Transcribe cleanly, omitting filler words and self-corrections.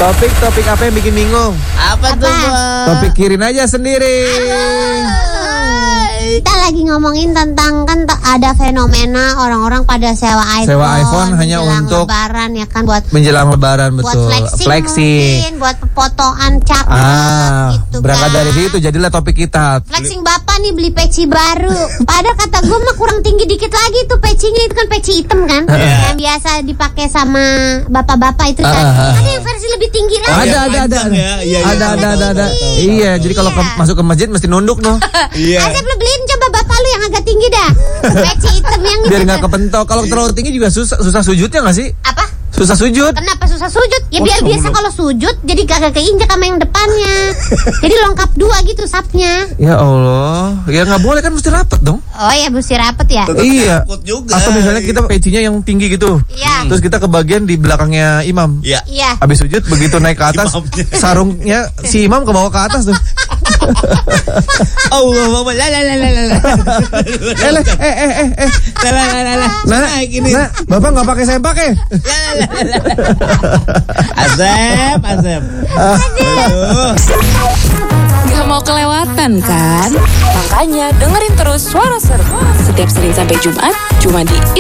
Topik apa yang bikin bingung? Apa tuh, Bang? Topikirin aja sendiri. Kita lagi ngomongin tentang kan ada fenomena orang-orang pada sewa iPhone. Sewa iPhone hanya menjelang untuk lebaran ya kan, buat menjelang lebaran, buat betul. flexing. Mungkin buat fotoan cap gitu berangkat kan. dari situ jadilah topik kita. Flexing bapak nih beli peci baru. Padahal kata gue mah kurang tinggi dikit lagi tuh pecinya, itu kan peci hitam kan, yang biasa dipakai sama bapak-bapak itu kan. Ada yang versi lebih tinggi lagi. Ada. Iya, jadi kalau masuk ke masjid mesti nunduk noh. Asep lu beliin coba bapak lu yang agak tinggi dah. Peci hitam yang Biar itu nggak kan. kepentok. Kalau terlalu tinggi juga susah sujudnya nggak sih? Apa? Susah sujud. Kenapa susah sujud? Ya biar biasa kalau sujud jadi kagak keinjak sama yang depannya. Jadi lengkap dua gitu sapnya. Ya Allah, ya nggak boleh kan, mesti rapet dong. Oh ya, mesti rapet ya. Iya. Takut juga. Atau misalnya kita pecinya yang tinggi gitu. Iya. Terus kita ke bagian di belakangnya imam. Iya. Iya. Habis sujud begitu naik ke atas, Imamnya. sarungnya si imam ke bawah ke atas tuh. Allah, Bapak. Nah, Bapak nggak pakai sempak ya? Asep. Aduh. Gak mau kelewatan kan? Makanya dengerin terus Suara Seru setiap Senin sampai Jumat cuma di